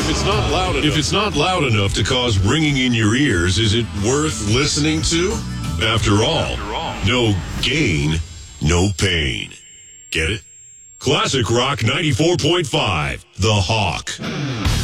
If it's not loud enough to cause ringing in your ears, is it worth listening to? After all, no gain, no pain. Get it? Classic Rock 94.5, The Hawk.